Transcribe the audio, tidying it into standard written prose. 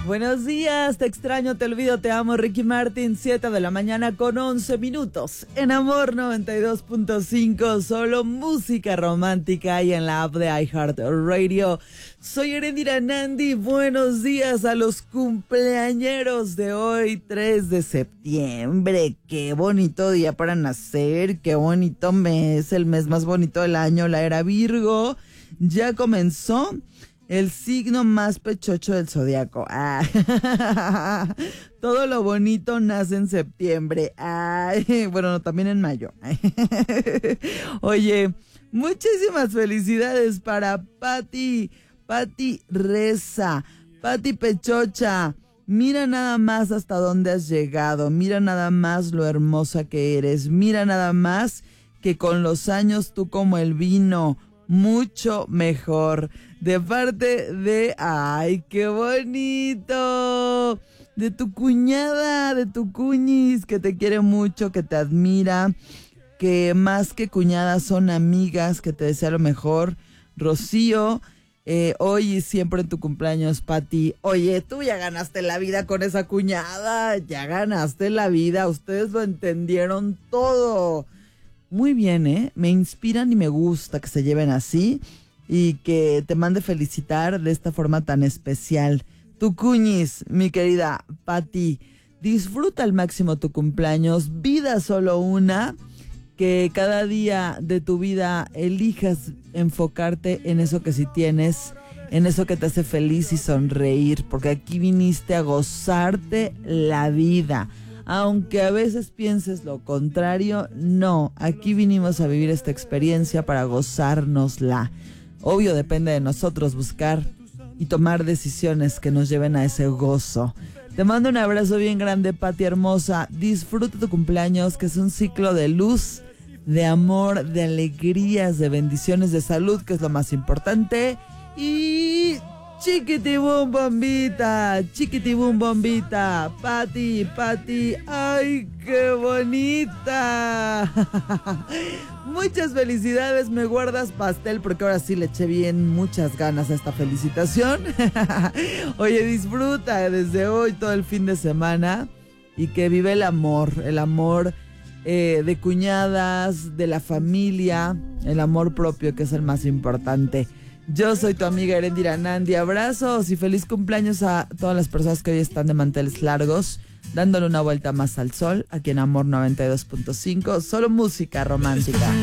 Buenos días, te extraño, te olvido, te amo, Ricky Martin, 7 de la mañana con 11 minutos. En Amor 92.5, solo música romántica y en la app de iHeartRadio. Soy Erendira Nandi, buenos días a los cumpleañeros de hoy, 3 de septiembre. Qué bonito día para nacer, qué bonito mes, el mes más bonito del año, la era Virgo. Ya comenzó el signo más pechocho del zodiaco. Todo lo bonito nace en septiembre. Bueno, no, también en mayo. Oye, muchísimas felicidades para Pati Reza, Pati Pechocha. Mira nada más hasta dónde has llegado. Mira nada más lo hermosa que eres. Mira nada más que con los años tú como el vino, mucho mejor. De parte de... ¡Ay, qué bonito! De tu cuñada, de tu cuñis, que te quiere mucho, que te admira, que más que cuñadas son amigas, que te desea lo mejor. Rocío, hoy y siempre en tu cumpleaños, Pati. Oye, tú ya ganaste la vida con esa cuñada, ya ganaste la vida, ustedes lo entendieron todo. Muy bien, me inspiran y me gusta que se lleven así y que te mande felicitar de esta forma tan especial. Tu cuñis, mi querida Pati, disfruta al máximo tu cumpleaños, vida solo una, que cada día de tu vida elijas enfocarte en eso que sí tienes, en eso que te hace feliz y sonreír, porque aquí viniste a gozarte la vida. Aunque a veces pienses lo contrario, no, aquí vinimos a vivir esta experiencia para gozárnosla. Obvio, depende de nosotros buscar y tomar decisiones que nos lleven a ese gozo. Te mando un abrazo bien grande, Pati hermosa. Disfruta tu cumpleaños, que es un ciclo de luz, de amor, de alegrías, de bendiciones, de salud, que es lo más importante. Y... chiquitibum bombita, Pati, ay, qué bonita. Muchas felicidades, me guardas pastel porque ahora sí le eché bien muchas ganas a esta felicitación. Oye, disfruta desde hoy todo el fin de semana y que vive el amor de cuñadas, de la familia, el amor propio, que es el más importante. Yo soy tu amiga Erendira Nandi. Abrazos y feliz cumpleaños a todas las personas que hoy están de manteles largos, dándole una vuelta más al sol, aquí en Amor 92.5, solo música romántica.